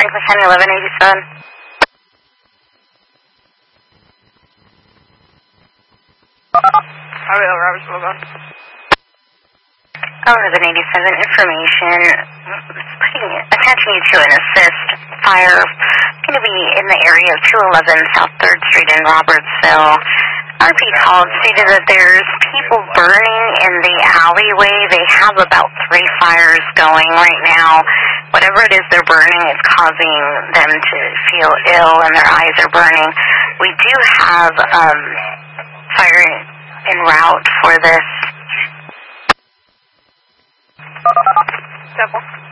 Franklin County 1187. Highway Roberts Boulevard. 1187 information. Attaching you to an assist fire. Going to be in the area of 211 South 3rd Street in Robertsville. RP called, stated that there's people burning in the alleyway. They have about 3 fires going right now. Whatever it is they're burning is causing them to feel ill and their eyes are burning. We do have fire en route for this. Double.